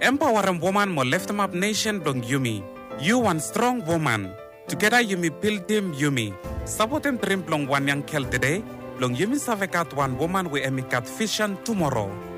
Empowering woman mo lift them up nation dong Yumi. You one strong woman. Together Yumi build team Yumi. Sabotem trim plong one young kel today. Long Yumi savekat one woman we emikat vision tomorrow.